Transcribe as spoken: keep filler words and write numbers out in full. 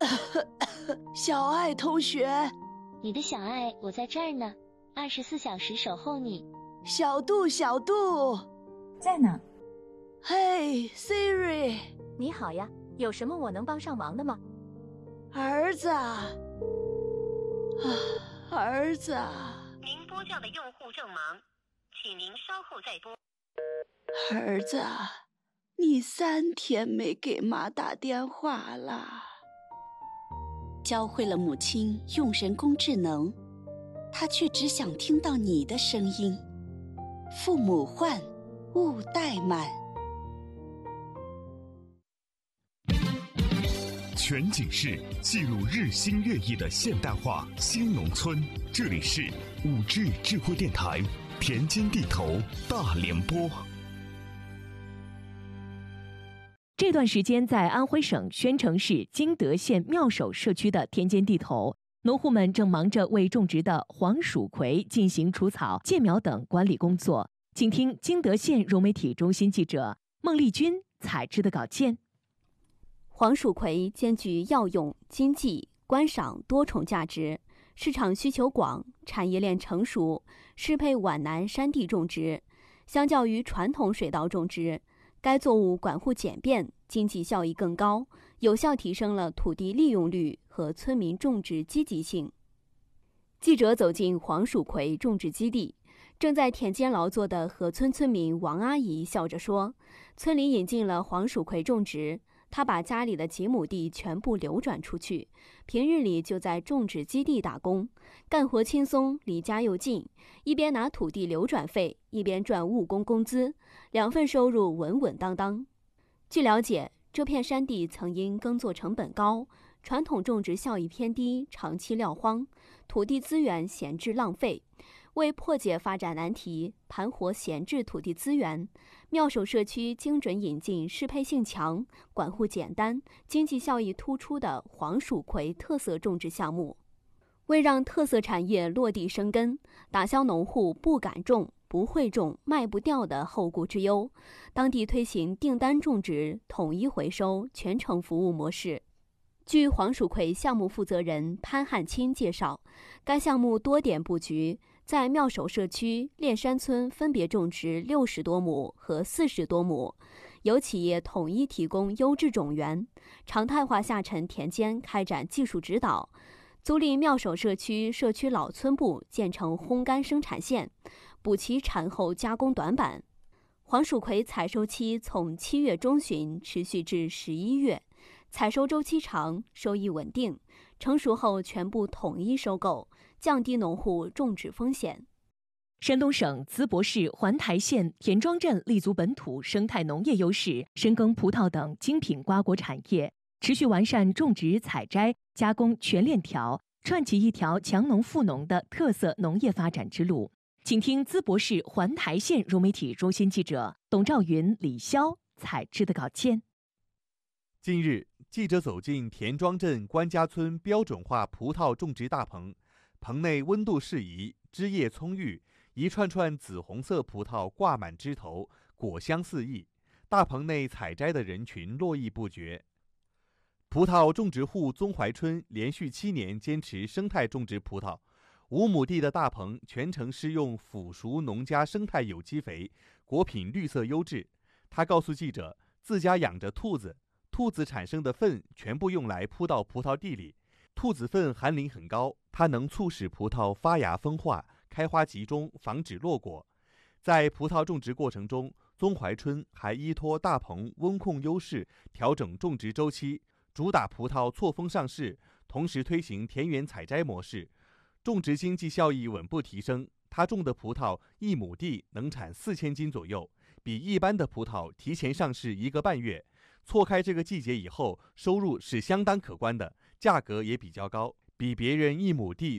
小爱同学， 你的小爱，我在这儿呢，二十四小时守候你。 小杜，小杜， 在呢。 嘿 ，Siri， 你好呀，有什么我能帮上忙的吗？ 儿子啊，儿子啊， 您拨叫的用户正忙，请您稍后再拨。 儿子啊，你三天没给妈打电话了。 教会了母亲用人工智能，他却只想听到你的声音。父母唤，勿怠慢。 全景式记录日新月异的现代化新农村，这里是五 G 智慧电台田间地头大联播。 这段时间，在安徽省宣城市金德县妙手社区的田间地头，农户们正忙着为种植的黄蜀葵进行除草、借苗等管理工作。请听金德县融媒体中心记者孟丽君采制的稿件。 黄蜀葵兼具药用、经济、观赏多重价值，市场需求广，产业链成熟，适配皖南山地种植。相较于传统水稻种植，该作物管护简便，经济效益更高，有效提升了土地利用率和村民种植积极性。记者走进黄蜀葵种植基地，正在田间劳作的河村村民王阿姨笑着说：“村里引进了黄蜀葵种植。”他把家里的几亩地全部流转出去，平日里就在种植基地打工，干活轻松，离家又近，一边拿土地流转费，一边赚务工工资，两份收入稳稳当当。据了解，这片山地曾因耕作成本高，传统种植效益偏低，长期撂荒，土地资源闲置浪费。为破解发展难题，盘活闲置土地资源，妙手社区精准引进适配性强、管护简单、经济效益突出的黄蜀葵特色种植项目。为让特色产业落地生根，打消农户不敢种、不会种、卖不掉的后顾之忧，当地推行订单种植、统一回收、全程服务模式。据黄蜀葵项目负责人潘汉清介绍，该项目多点布局，在妙手社区、炼山村分别种植六十多亩和四十多亩，由企业统一提供优质种源，常态化下沉田间开展技术指导，租赁妙手社区社区老村部建成烘干生产线，补齐产后加工短板。黄蜀葵采收期从七月中旬持续至十一月，采收周期长，收益稳定，成熟后全部统一收购，降低农户种植风险。 山东省淄博市环台县田庄镇立足本土生态农业优势，深耕葡萄等精品瓜果产业，持续完善种植、采摘、加工全链条，串起一条强农富农的特色农业发展之路。请听淄博市环台县融媒体中心记者董兆云、李潇采制的稿件。 近日，记者走进田庄镇关家村标准化葡萄种植大棚，棚内温度适宜，枝叶葱郁，一串串紫红色葡萄挂满枝头，果香四溢。大棚内采摘的人群络绎不绝。葡萄种植户宗怀春连续七年坚持生态种植葡萄，五亩地的大棚全程施用腐熟农家生态有机肥，果品绿色优质。他告诉记者，自家养着兔子，兔子产生的粪全部用来铺到葡萄地里，兔子粪含磷很高，它能促使葡萄发芽分化、开花集中，防止落果。在葡萄种植过程中，宗怀春还依托大棚温控优势，调整种植周期，主打葡萄错峰上市，同时推行田园采摘模式，种植经济效益稳步提升。他种的葡萄一亩地能产四千斤左右，比一般的葡萄提前上市一个半月。错开这个季节以后，收入是相当可观的，价格也比较高，比别人一亩地